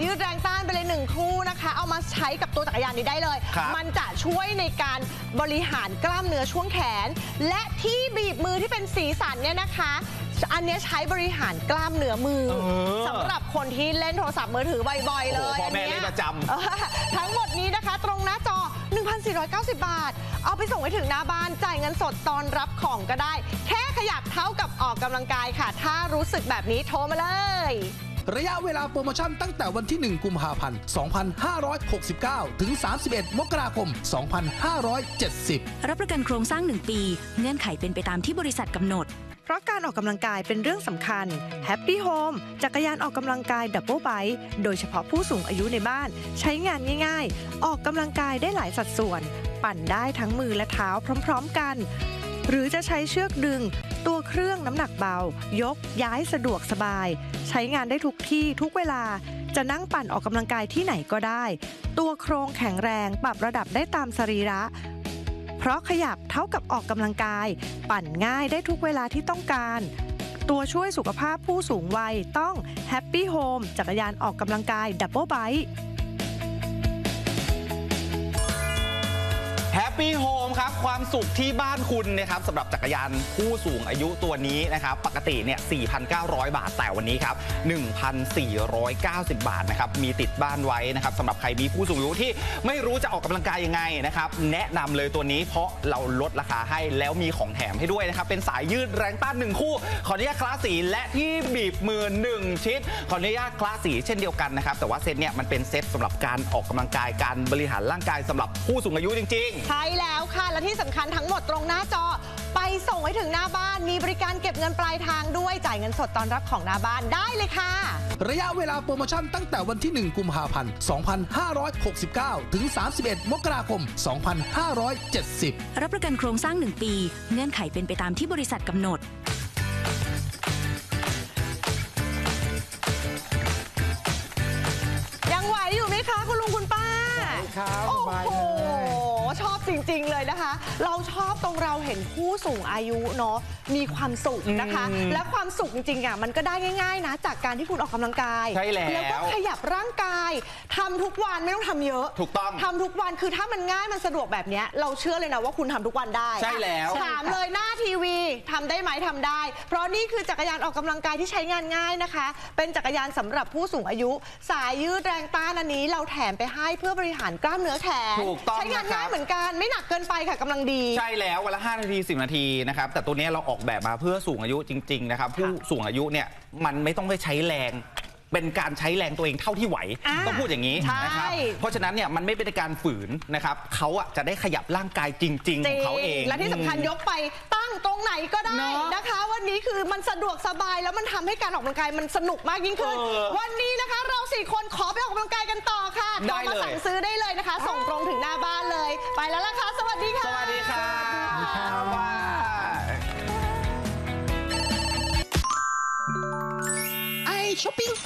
ยืดแรงต้านไปเลย1คู่นะคะเอามาใช้กับตัวจักรยานนี้ได้เลยมันจะช่วยในการบริหารกล้ามเนื้อช่วงแขนและที่บีบมือที่เป็นสีสันเนี่ยนะคะอันนี้ใช้บริหารกล้ามเนื้อมือสำหรับคนที่เล่นโทรศัพท์มือถือบ่อยๆเลยพ่อแม่เล่นประจำทั้งหมดนี้นะคะตรงหน้าจอ 1,490 บาทเอาไปส่งให้ถึงหน้าบ้านจ่ายเงินสดตอนรับของก็ได้แค่ขยับเท่ากับออกกำลังกายค่ะถ้ารู้สึกแบบนี้โทรมาเลยระยะเวลาโปรโมชั่นตั้งแต่วันที่1กุมภาพันธ์2569ถึง31มกราคม2570 รับประกันโครงสร้าง1ปีเงื่อนไขเป็นไปตามที่บริษัทกำหนดเพราะการออกกำลังกายเป็นเรื่องสำคัญ Happy Home จักรยานออกกำลังกายดับเบิลไบค์โดยเฉพาะผู้สูงอายุในบ้านใช้งานง่ายๆออกกำลังกายได้หลายสัดส่วนปั่นได้ทั้งมือและเท้าพร้อมๆกันหรือจะใช้เชือกดึงตัวเครื่องน้ำหนักเบายกย้ายสะดวกสบายใช้งานได้ทุกที่ทุกเวลาจะนั่งปั่นออกกำลังกายที่ไหนก็ได้ตัวโครงแข็งแรงปรับระดับได้ตามสรีระเพราะขยับเท่ากับออกกำลังกายปั่นง่ายได้ทุกเวลาที่ต้องการตัวช่วยสุขภาพผู้สูงวัยต้อง Happy Home จักรยานออกกำลังกายดับเบิลไบค์ Happy Home ครับความสุขที่บ้านคุณนะครับสำหรับจักรยานผู้สูงอายุตัวนี้นะครับปกติเนี่ย 4,900 บาทแต่วันนี้ครับ 1,490 บาทนะครับมีติดบ้านไว้นะครับสำหรับใครมีผู้สูงอายุที่ไม่รู้จะออกกำลังกายยังไงนะครับแนะนำเลยตัวนี้เพราะเราลดราคาให้แล้วมีของแถมให้ด้วยนะครับเป็นสายยืดแรงต้าน1คู่ขออนุญาตคลาสสีและที่บีบมือ1ชิ้นขออนุญาตคลาสสีเช่นเดียวกันนะครับแต่ว่าเซตเนี่ยมันเป็นเซตสำหรับการออกกำลังกายการบริหารร่างกายสำหรับผู้สูงอายุจริงๆใช่แล้วค่ะและที่สำคัญทั้งหมดตรงหน้าจอไปส่งให้ถึงหน้าบ้านมีบริการเก็บเงินปลายทางด้วยจ่ายเงินสดตอนรับของหน้าบ้านได้เลยค่ะระยะเวลาโปรโมชั่นตั้งแต่วันที่1กุมภาพันธ์2569ถึง31มกราคม2570 รับประกันโครงสร้าง1ปีเงื่อนไขเป็นไปตามที่บริษัทกำหนดยังไหวอยู่ไหมคะคุณลุงคุณป้าครับสบายเลยชอบจริงๆเลยนะคะเราชอบตรงเราเห็นผู้สูงอายุเนาะมีความสุขนะคะและความสุขจริงๆอ่ะมันก็ได้ง่ายๆนะจากการที่คุณออกกำลังกายใช่แล้วก็ขยับร่างกายทำทุกวันไม่ต้องทำเยอะถูกต้องทำทุกวันคือถ้ามันง่ายมันสะดวกแบบนี้เราเชื่อเลยนะว่าคุณทำทุกวันได้ใช่แล้วถามเลยหน้าทีวีทำได้ไหมทำได้เพราะนี่คือจักรยานออกกำลังกายที่ใช้งานง่ายนะคะเป็นจักรยานสำหรับผู้สูงอายุสายยืดแรงต้านอันนี้เราแถมไปให้เพื่อบริหารกล้ามเนื้อแขนใช้งานง่ายเหมือนกันไม่หนักเกินไปค่ะกำลังดีใช่แล้ววันละ5 นาที 10 นาทีนะครับแต่ตัวนี้เราออกแบบมาเพื่อสูงอายุจริงๆนะครับผู้สูงอายุเนี่ยมันไม่ต้องไปใช้แรงเป็นการใช้แรงตัวเองเท่าที่ไหวต้องพูดอย่างนี้นะครับเพราะฉะนั้นเนี่ยมันไม่เป็นการฝืนนะครับเขาอ่ะจะได้ขยับร่างกายจริงๆของเขาเองและที่สำคัญยกไปตั้งตรงไหนก็ได้นะคะวันนี้คือมันสะดวกสบายแล้วมันทำให้การออกกำลังกายมันสนุกมากยิ่งขึ้นวันนี้นะคะเรา4 คนขอไปออกกำลังกายกันต่อค่ะโทรมาสั่งซื้อได้เลยนะคะส่งตรงถึงหน้าบ้านเลยไปแล้วล่ะค่ะสวัสดีค่ะสวัสดีค่ะไอช้อปปิ้ง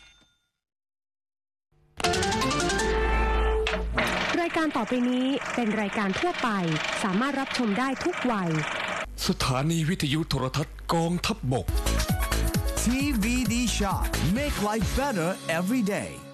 รายการต่อไปนี้เป็นรายการทั่วไปสามารถรับชมได้ทุกวัยสถานีวิทยุโทรทัศน์กองทัพบก TVD Shop Make Life Better Every Day